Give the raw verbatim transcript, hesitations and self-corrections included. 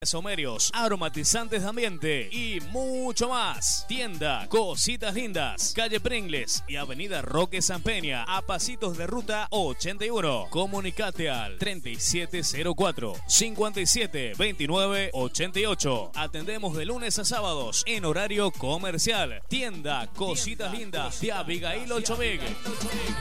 Somerios, aromatizantes de ambiente y mucho más. Tienda Cositas Lindas, calle Pringles y avenida Roque San Peña, a pasitos de ruta ochenta y uno. Comunicate al treinta y siete cero cuatro, cincuenta y siete veintinueve ochenta y ocho. Atendemos de lunes a sábados en horario comercial. Tienda Cositas Lindas de Abigail Olchoveg.